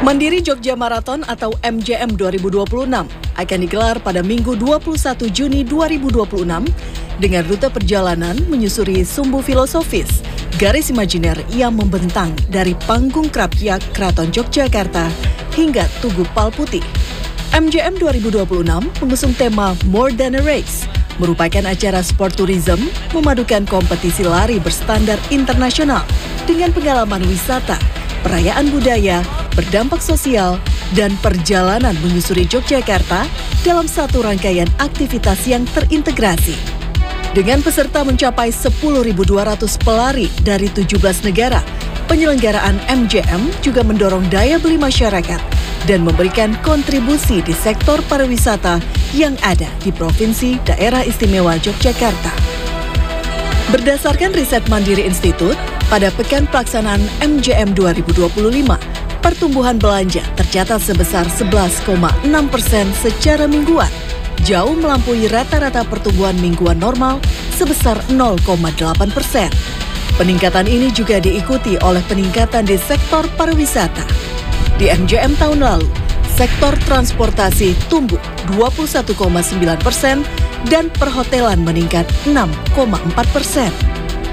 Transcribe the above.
Mandiri Jogja Marathon atau MJM 2026 akan digelar pada Minggu 21 Juni 2026 dengan rute perjalanan menyusuri sumbu filosofis, garis imajiner yang membentang dari Panggung Krapyak Keraton Yogyakarta hingga Tugu Palputih. MJM 2026 mengusung tema More Than a Race, merupakan acara sport tourism memadukan kompetisi lari berstandar internasional dengan pengalaman wisata, perayaan budaya, berdampak sosial, dan perjalanan menyusuri Yogyakarta dalam satu rangkaian aktivitas yang terintegrasi. Dengan peserta mencapai 10.200 pelari dari 17 negara, penyelenggaraan MJM juga mendorong daya beli masyarakat dan memberikan kontribusi di sektor pariwisata yang ada di Provinsi Daerah Istimewa Yogyakarta. Berdasarkan riset Mandiri Institute, pada pekan pelaksanaan MJM 2025, pertumbuhan belanja tercatat sebesar 11,6% secara mingguan, jauh melampaui rata-rata pertumbuhan mingguan normal sebesar 0,8%. Peningkatan ini juga diikuti oleh peningkatan di sektor pariwisata. Di MJM tahun lalu, sektor transportasi tumbuh 21,9% dan perhotelan meningkat 6,4%.